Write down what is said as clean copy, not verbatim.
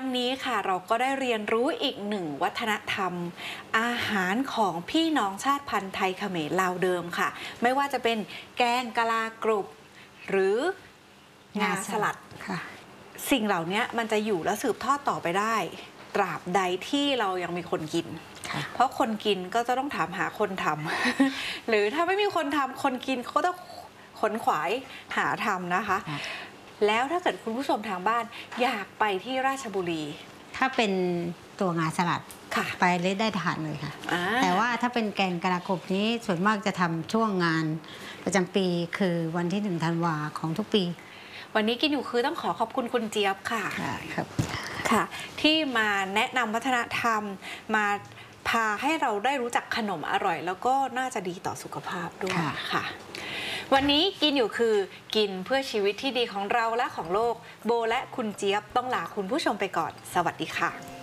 นี้ค่ะเราก็ได้เรียนรู้อีกหนึ่งวัฒนธรรมอาหารของพี่น้องชาติพันธุ์ไทยเขมรลาวเดิมค่ะไม่ว่าจะเป็นแกงกะลากรุบหรืองาสลัดค่ะสิ่งเหล่านี้มันจะอยู่และสืบทอดต่อไปได้ตราบใดที่เรายังมีคนกินเพราะคนกินก็จะต้องถามหาคนทำ หรือถ้าไม่มีคนทำคนกินเขาก็ต้องขนขวายหาทำนะคะแล้วถ้าเกิดคุณผู้ชมทางบ้านอยากไปที่ราชบุรีถ้าเป็นตัวงาสลัดไปเลยได้ทานเลยค่ะแต่ว่าถ้าเป็นแกงกะลากบนี้ส่วนมากจะทำช่วงงานประจำปีคือวันที่1 ธันวาของทุกปีวันนี้กินอยู่คือต้องขอบคุณคุณเจี๊ยบค่ะครับค่ะที่มาแนะนำวัฒนธรรมมาพาให้เราได้รู้จักขนมอร่อยแล้วก็น่าจะดีต่อสุขภาพด้วยค่ะวันนี้กินอยู่คือกินเพื่อชีวิตที่ดีของเราและของโลกโบและคุณเจี๊ยบต้องลาคุณผู้ชมไปก่อนสวัสดีค่ะ